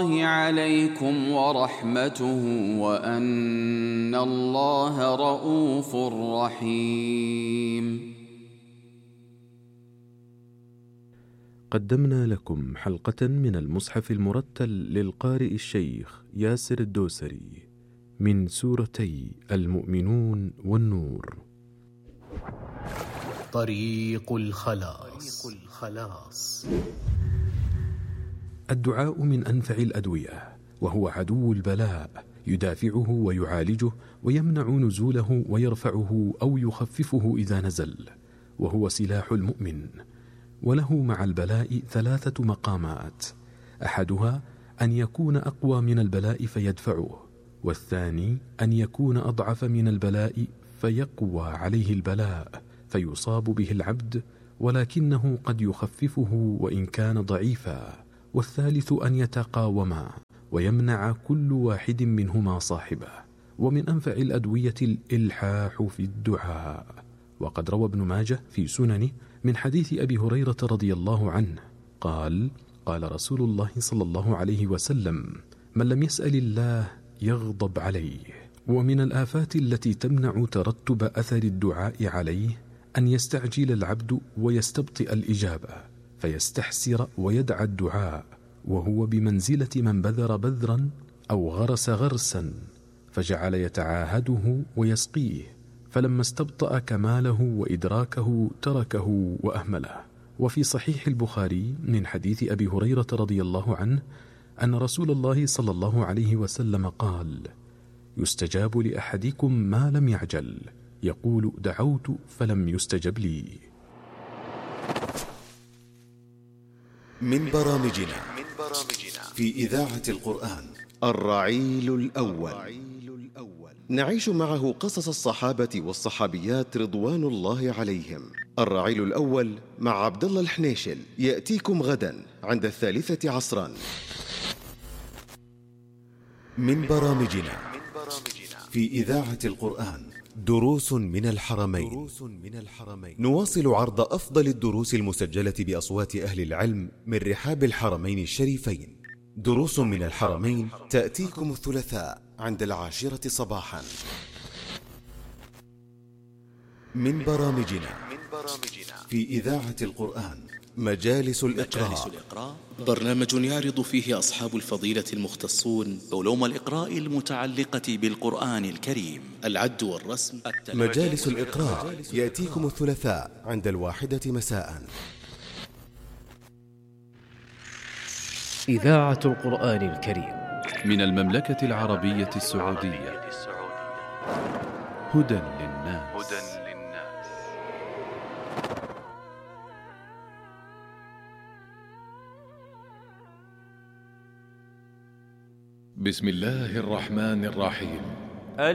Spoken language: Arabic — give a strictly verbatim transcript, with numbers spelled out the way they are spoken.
عليكم ورحمته وأن الله رءوف رحيم. قدمنا لكم حلقة من المصحف المرتل للقارئ الشيخ ياسر الدوسري من سورتي المؤمنون والنور. طريق الخلاص. الدعاء من أنفع الأدوية، وهو عدو البلاء، يدافعه ويعالجه ويمنع نزوله ويرفعه أو يخففه إذا نزل، وهو سلاح المؤمن. وله مع البلاء ثلاثة مقامات: أحدها أن يكون أقوى من البلاء فيدفعه، والثاني أن يكون أضعف من البلاء فيقوى عليه البلاء فيصاب به العبد ولكنه قد يخففه وإن كان ضعيفا، والثالث أن يتقاوما ويمنع كل واحد منهما صاحبه. ومن أنفع الأدوية الإلحاح في الدعاء. وقد روى ابن ماجه في سننه من حديث أبي هريرة رضي الله عنه قال: قال رسول الله صلى الله عليه وسلم: من لم يسأل الله يغضب عليه. ومن الآفات التي تمنع ترتب أثر الدعاء عليه أن يستعجل العبد ويستبطئ الإجابة فيستحسر ويدعى الدعاء، وهو بمنزلة من بذر بذرا أو غرس غرسا فجعل يتعاهده ويسقيه، فلما استبطأ كماله وإدراكه تركه وأهمله. وفي صحيح البخاري من حديث أبي هريرة رضي الله عنه أن رسول الله صلى الله عليه وسلم قال: يستجاب لأحدكم ما لم يعجل، يقول: دعوت فلم يستجب لي. من برامجنا في إذاعة القرآن الرعيل الأول، نعيش معه قصص الصحابة والصحابيات رضوان الله عليهم. الرعيل الأول مع عبد الله الحنيشل يأتيكم غدا عند الثالثة عصرا. من برامجنا في إذاعة القرآن دروس من الحرمين. نواصل عرض أفضل الدروس المسجلة بأصوات أهل العلم من رحاب الحرمين الشريفين. دروس من الحرمين تأتيكم الثلاثاء عند العاشرة صباحا. من برامجنا في إذاعة القرآن مجالس الإقراء، برنامج يعرض فيه أصحاب الفضيلة المختصون علوم الإقراء المتعلقة بالقرآن الكريم، العد والرسم. مجالس الإقراء يأتيكم الثلاثاء عند الواحدة مساء. إذاعة القرآن الكريم من المملكة العربية السعودية. هدى للناس. بسم الله الرحمن الرحيم.